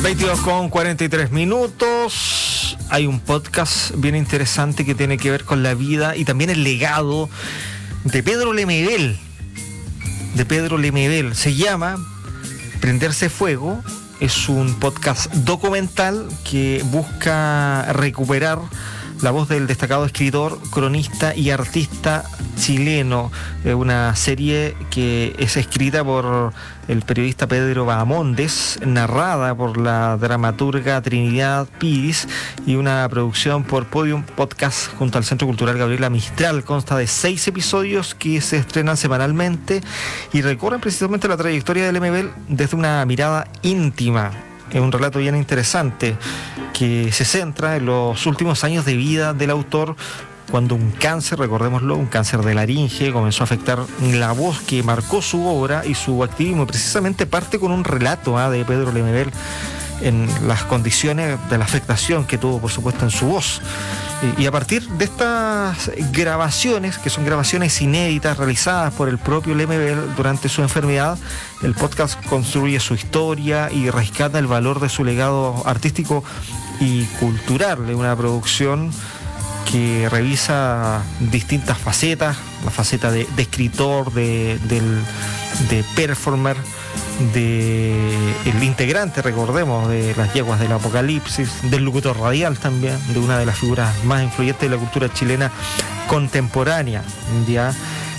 22:43. Hay un podcast bien interesante que tiene que ver con la vida y también el legado de Pedro Lemebel. Se llama Prenderse Fuego. Es un podcast documental que busca recuperar la voz del destacado escritor, cronista y artista chileno. Una serie que es escrita por el periodista Pedro Bahamondes, narrada por la dramaturga Trinidad Píriz y una producción por Podium Podcast junto al Centro Cultural Gabriela Mistral. Consta de 6 episodios que se estrenan semanalmente y recorren precisamente la trayectoria de Lemebel desde una mirada íntima. Es un relato bien interesante que se centra en los últimos años de vida del autor, cuando un cáncer, recordémoslo, un cáncer de laringe comenzó a afectar la voz que marcó su obra y su activismo. Precisamente parte con un relato de Pedro Lemebel en las condiciones de la afectación que tuvo, por supuesto, en su voz. Y a partir de estas grabaciones, que son grabaciones inéditas realizadas por el propio Lemebel durante su enfermedad, el podcast construye su historia y rescata el valor de su legado artístico y cultural de una producción que revisa distintas facetas, la faceta de escritor, de performer, el integrante, recordemos, de Las Yeguas del Apocalipsis, del locutor radial también, de una de las figuras más influyentes de la cultura chilena contemporánea, ¿ya?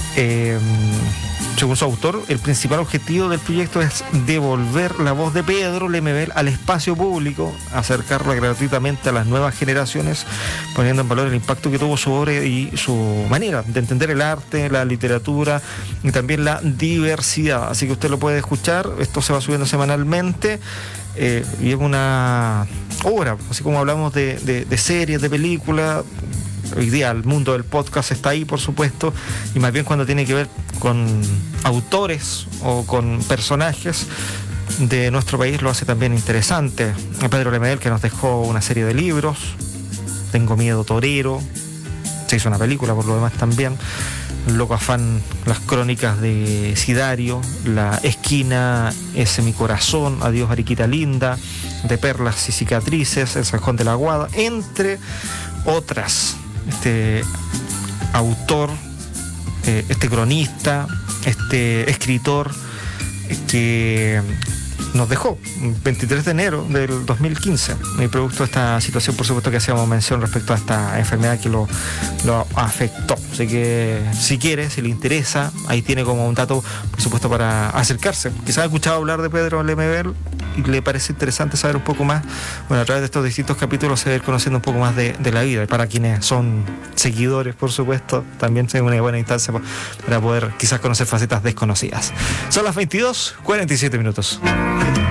Según su autor, el principal objetivo del proyecto es devolver la voz de Pedro Lemebel al espacio público, acercarla gratuitamente a las nuevas generaciones, poniendo en valor el impacto que tuvo su obra y su manera de entender el arte, la literatura y también la diversidad. Así que usted lo puede escuchar, esto se va subiendo semanalmente. Y es una obra, así como hablamos de series, de películas. Hoy día el mundo del podcast está ahí, por supuesto, y más bien cuando tiene que ver con autores o con personajes de nuestro país lo hace también interesante. Pedro Lemebel, que nos dejó una serie de libros, Tengo Miedo Torero, se hizo una película por lo demás también, Loco Afán, las crónicas de Sidario, La Esquina, Ese Mi Corazón, Adiós Ariquita Linda, De Perlas y Cicatrices, El Zanjón de la Aguada, entre otras. Este autor, este cronista, este escritor que nos dejó el 23 de enero del 2015, y producto de esta situación, por supuesto, que hacíamos mención respecto a esta enfermedad que lo afectó. Así que si quiere, si le interesa, ahí tiene como un dato, por supuesto, para acercarse. Quizás ha escuchado hablar de Pedro Lemebel y le parece interesante saber un poco más. Bueno, a través de estos distintos capítulos se va a ir conociendo un poco más de la vida. Y para quienes son seguidores, por supuesto, también es una buena instancia para poder quizás conocer facetas desconocidas. Son las 22:47.